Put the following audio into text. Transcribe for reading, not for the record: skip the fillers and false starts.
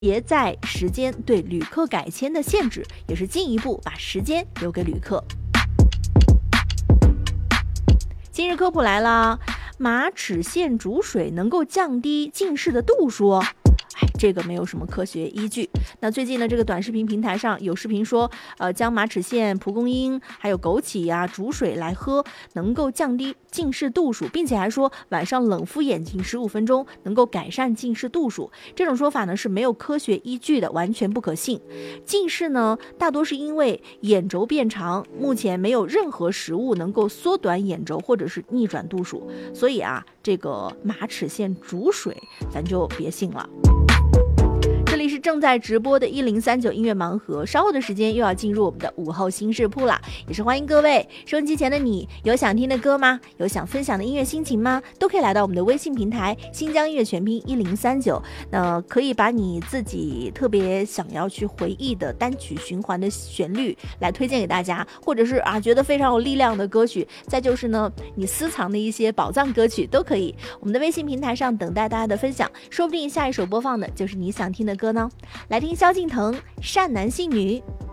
别在时间对旅客改签的限制，也是进一步把时间留给旅客。今日科普来了，马齿苋煮水能够降低近视的度数。这个没有什么科学依据。那最近呢，这个短视频平台上有视频说，将马齿苋、蒲公英还有枸杞呀煮水来喝，能够降低近视度数，并且还说晚上冷敷眼睛15分钟能够改善近视度数。这种说法呢是没有科学依据的，完全不可信。近视呢大多是因为眼轴变长，目前没有任何食物能够缩短眼轴或者是逆转度数，所以啊，这个马齿苋煮水咱就别信了。这里是正在直播的1039音乐盲盒，稍后的时间又要进入我们的午后新视铺啦，也是欢迎各位收音机前的你，有想听的歌吗？有想分享的音乐心情吗？都可以来到我们的微信平台新疆音乐全拼1039，可以把你自己特别想要去回忆的单曲循环的旋律来推荐给大家，或者是觉得非常有力量的歌曲，再就是呢你私藏的一些宝藏歌曲都可以，我们的微信平台上等待大家的分享，说不定下一首播放的就是你想听的歌呢。来听萧敬腾《善男信女》。